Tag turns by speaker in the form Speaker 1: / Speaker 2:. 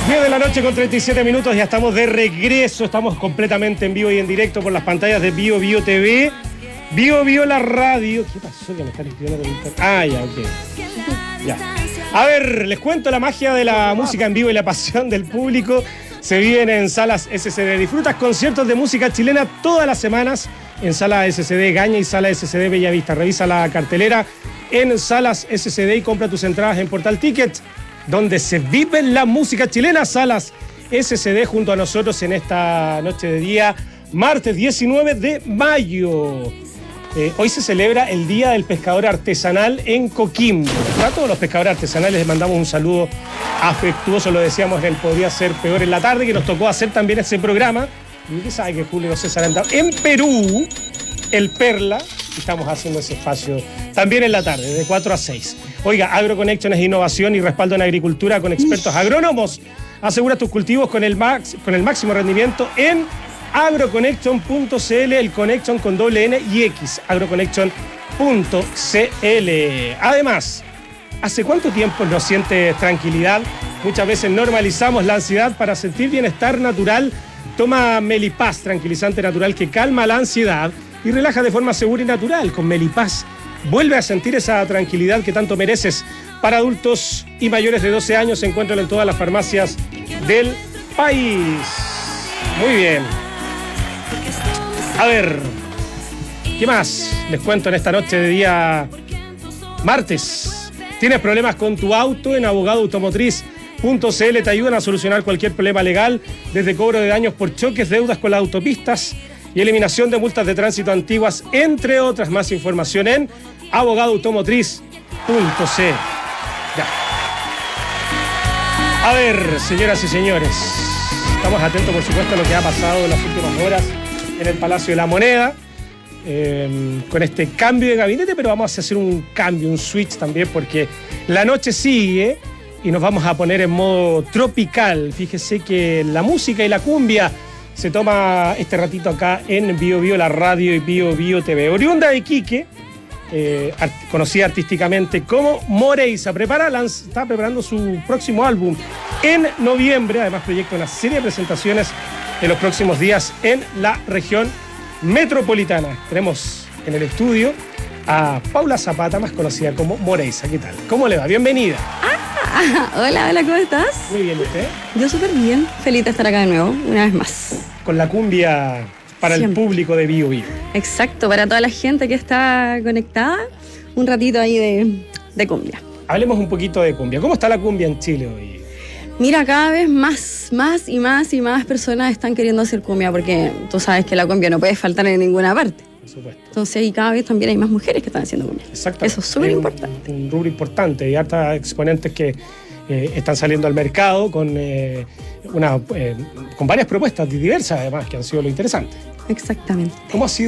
Speaker 1: 10 de la noche con 37 minutos, ya estamos de regreso, estamos completamente en vivo y en directo por las pantallas de Bio Bio TV, Bio Bio la radio. ¿Qué pasó que me están escribiendo por internet? Ah, ya, ok. Ya. A ver, les cuento la magia de la música en vivo y la pasión del público. Se viven en Salas SCD. Disfrutas conciertos de música chilena todas las semanas en Sala SCD Gaña y Sala SCD Bellavista. Revisa la cartelera en Salas SCD y compra tus entradas en Portal Ticket, donde se vive la música chilena. Salas SCD junto a nosotros en esta noche de día, martes 19 de mayo. Hoy se celebra el Día del Pescador Artesanal en Coquimbo. A todos los pescadores artesanales les mandamos un saludo afectuoso, lo decíamos en el Podría Ser Peor en la tarde, que nos tocó hacer también ese programa. Y usted sabe que Julio César andaba en Perú, el Perla, y estamos haciendo ese espacio también en la tarde, de 4 a 6. Oiga, AgroConnection es innovación y respaldo en agricultura con expertos agrónomos. Asegura tus cultivos con el máximo rendimiento en agroconnection.cl, el Connection con doble N y X, agroconnection.cl. Además, ¿hace cuánto tiempo no sientes tranquilidad? Muchas veces normalizamos la ansiedad. Para sentir bienestar natural, toma Melipaz, tranquilizante natural que calma la ansiedad y relaja de forma segura y natural. Con Melipaz vuelve a sentir esa tranquilidad que tanto mereces. Para adultos y mayores de 12 años, se encuentran en todas las farmacias del país. Muy bien. A ver, ¿qué más les cuento en esta noche de día martes? ¿Tienes problemas con tu auto? En abogadoautomotriz.cl te ayudan a solucionar cualquier problema legal, desde cobro de daños por choques, deudas con las autopistas y eliminación de multas de tránsito antiguas, entre otras. Más información en abogadoautomotriz.cl. Ya. A ver, señoras y señores, estamos atentos, por supuesto, a lo que ha pasado en las últimas horas en el Palacio de la Moneda, con este cambio de gabinete, pero vamos a hacer un cambio, un switch también, porque la noche sigue y nos vamos a poner en modo tropical. Fíjese que la música y la cumbia se toma este ratito acá en Bio Bio la radio y Bio Bio TV. Oriunda de Iquique, conocida artísticamente como Moreisa, está preparando su próximo álbum en noviembre. Además proyecta una serie de presentaciones en los próximos días en la región metropolitana. Tenemos en el estudio a Paula Zapata, más conocida como Moreisa. ¿Qué tal? ¿Cómo le va? Bienvenida.
Speaker 2: Hola, ¿cómo estás?
Speaker 1: Muy bien, ¿y usted?
Speaker 2: Yo súper bien, feliz de estar acá de nuevo, una vez más.
Speaker 1: Con la cumbia para siempre. El público de Bio Bio.
Speaker 2: Exacto, para toda la gente que está conectada, un ratito ahí de cumbia.
Speaker 1: Hablemos un poquito de cumbia. ¿Cómo está la cumbia en Chile hoy?
Speaker 2: Mira, cada vez más personas están queriendo hacer cumbia, porque tú sabes que la cumbia no puede faltar en ninguna parte.
Speaker 1: Por supuesto.
Speaker 2: Entonces, y cada vez también hay más mujeres que están haciendo cumbia.
Speaker 1: Exacto.
Speaker 2: Eso es súper importante.
Speaker 1: Un rubro importante. Y hartas exponentes que están saliendo al mercado con varias propuestas diversas, además, que han sido lo interesante.
Speaker 2: Exactamente.
Speaker 1: ¿Cómo ha sido